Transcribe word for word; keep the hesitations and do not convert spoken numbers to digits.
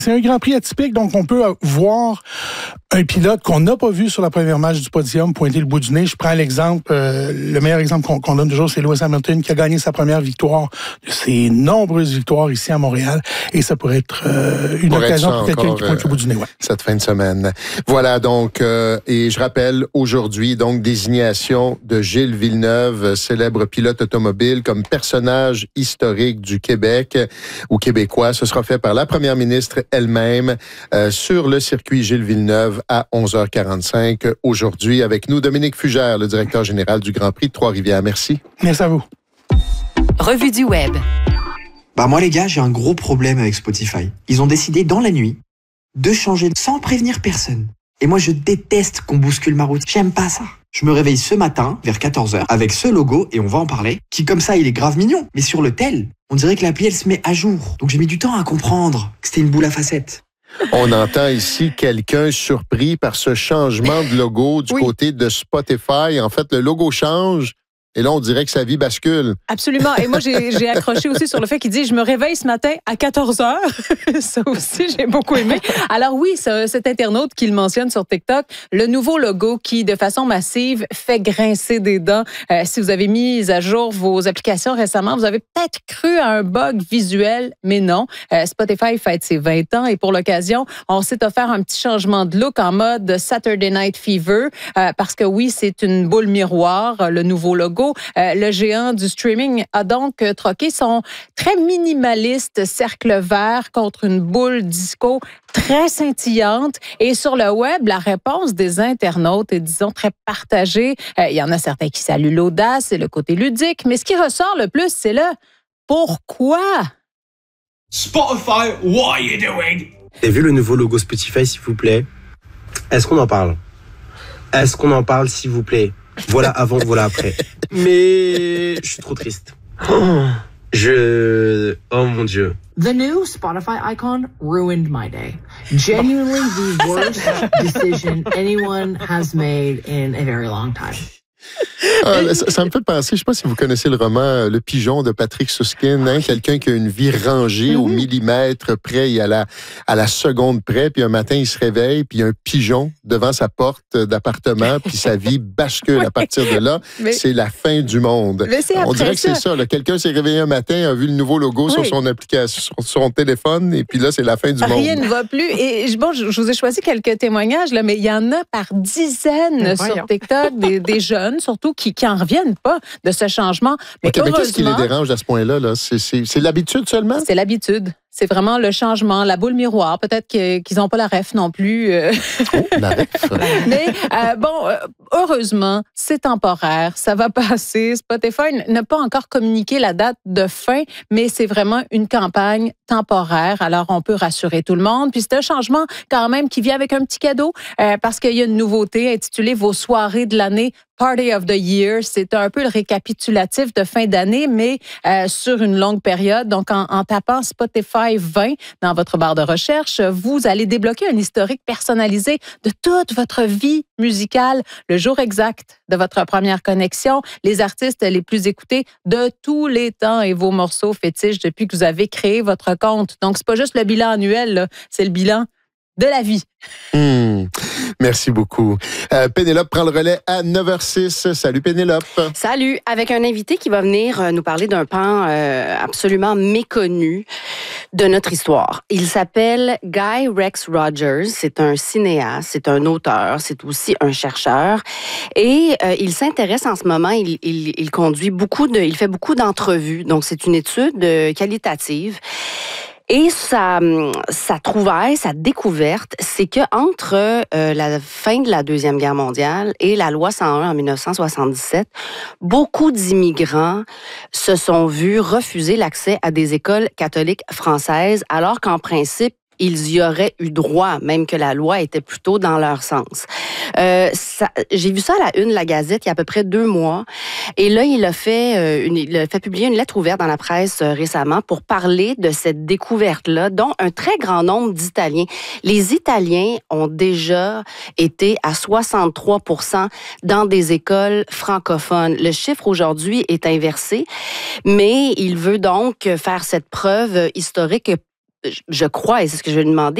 C'est un Grand Prix atypique, donc on peut voir un pilote qu'on n'a pas vu sur la première marche du podium pointer le bout du nez. Je prends l'exemple, euh, le meilleur exemple qu'on, qu'on donne toujours, c'est Lewis Hamilton qui a gagné sa première victoire de ses nombreuses victoires ici à Montréal. Et ça pourrait être euh, une pourrait occasion pour quelqu'un qui pointe euh, le bout du nez. Ouais. Cette fin de semaine. Voilà donc, euh, et je rappelle aujourd'hui, donc, désignation de Gilles Villeneuve, célèbre pilote automobile, comme personnage historique du Québec ou québécois. Ce sera fait par la première ministre elle-même euh, sur le circuit Gilles Villeneuve à onze heures quarante-cinq aujourd'hui. Avec nous, Dominique Fugère, le directeur général du Grand Prix de Trois-Rivières. Merci. Merci à vous. Revue du web. Bah moi les gars, j'ai un gros problème avec Spotify. Ils ont décidé dans la nuit de changer sans prévenir personne. Et moi je déteste qu'on bouscule ma route. J'aime pas ça. Je me réveille ce matin vers quatorze heures avec ce logo, et on va en parler, qui comme ça il est grave mignon. Mais sur le tel, on dirait que l'appli elle se met à jour. Donc j'ai mis du temps à comprendre que c'était une boule à facettes. On entend ici quelqu'un surpris par ce changement de logo du oui. côté de Spotify. En fait, le logo change. Et là, on dirait que sa vie bascule. Absolument. Et moi, j'ai, j'ai accroché aussi sur le fait qu'il dit « Je me réveille ce matin à quatorze heures ». Ça aussi, j'ai beaucoup aimé. Alors oui, ce, cet internaute qui le mentionne sur TikTok, le nouveau logo qui, de façon massive, fait grincer des dents. Euh, si vous avez mis à jour vos applications récemment, vous avez peut-être cru à un bug visuel, mais non. Euh, Spotify fête ses vingt ans et pour l'occasion, on s'est offert un petit changement de look en mode Saturday Night Fever euh, parce que oui, c'est une boule miroir, le nouveau logo. Euh, le géant du streaming a donc euh, troqué son très minimaliste cercle vert contre une boule disco très scintillante. Et sur le web, la réponse des internautes est, disons, très partagée. Euh, il y en a certains qui saluent l'audace et le côté ludique, mais ce qui ressort le plus, c'est le « pourquoi ». Spotify, what are you doing? Vous avez vu le nouveau logo Spotify, s'il vous plaît? Est-ce qu'on en parle? Est-ce qu'on en parle, s'il vous plaît? Voilà avant, voilà après. Mais je suis trop triste. Oh, je... Oh mon Dieu. The new Spotify icon ruined my day. Genuinely the worst decision anyone has made in a very long time. Ah, ça, ça me fait penser, je ne sais pas si vous connaissez le roman Le Pigeon de Patrick Suskind, hein, quelqu'un qui a une vie rangée mm-hmm. au millimètre près et à la, à la seconde près, puis un matin il se réveille, puis il y a un pigeon devant sa porte d'appartement, puis sa vie bascule à partir de là. Mais, c'est la fin du monde. On dirait que ça. c'est ça. Là. Quelqu'un s'est réveillé un matin, a vu le nouveau logo oui. sur son application, sur son téléphone, et puis là, c'est la fin du Rien monde. Rien ne va plus. Et bon, je, je vous ai choisi quelques témoignages, là, mais il y en a par dizaines sur TikTok, des, des jeunes, surtout, qui n'en reviennent pas de ce changement. Mais, okay, mais qu'est-ce qui les dérange à ce point-là? Là? C'est, c'est, c'est l'habitude seulement? C'est l'habitude. C'est vraiment le changement, la boule miroir. Peut-être que, qu'ils n'ont pas la ref non plus. Euh... Oh, la ref! Mais euh, bon, euh, heureusement, c'est temporaire. Ça va passer. Spotify n'a pas encore communiqué la date de fin, mais c'est vraiment une campagne temporaire. Alors, on peut rassurer tout le monde. Puis c'est un changement quand même qui vient avec un petit cadeau euh, parce qu'il y a une nouveauté intitulée « Vos soirées de l'année ». Party of the Year, c'est un peu le récapitulatif de fin d'année, mais euh, sur une longue période. Donc, en, en tapant Spotify vingt dans votre barre de recherche, vous allez débloquer un historique personnalisé de toute votre vie musicale, le jour exact de votre première connexion, les artistes les plus écoutés de tous les temps et vos morceaux fétiches depuis que vous avez créé votre compte. Donc, c'est pas juste le bilan annuel, là, c'est le bilan de la vie. Mmh. Merci beaucoup. Euh, Pénélope prend le relais à neuf heures six. Salut Pénélope. Salut. Avec un invité qui va venir nous parler d'un pan euh, absolument méconnu de notre histoire. Il s'appelle Guy Rex Rogers. C'est un cinéaste, c'est un auteur, c'est aussi un chercheur. Et euh, il s'intéresse en ce moment, il, il, il conduit beaucoup de, il fait beaucoup d'entrevues. Donc, c'est une étude qualitative. Et sa, sa trouvaille, sa découverte, c'est qu'entre euh, la fin de la Deuxième Guerre mondiale et la loi cent un en dix-neuf cent soixante-dix-sept, beaucoup d'immigrants se sont vus refuser l'accès à des écoles catholiques françaises, alors qu'en principe, ils y auraient eu droit, même que la loi était plutôt dans leur sens. Euh, ça, j'ai vu ça à la une de la Gazette il y a à peu près deux mois. Et là, il a fait, euh, une, il a fait publier une lettre ouverte dans la presse euh, récemment pour parler de cette découverte-là, dont un très grand nombre d'Italiens. Les Italiens ont déjà été à soixante-trois pour cent dans des écoles francophones. Le chiffre aujourd'hui est inversé, mais il veut donc faire cette preuve historique je crois, et c'est ce que je vais lui demander,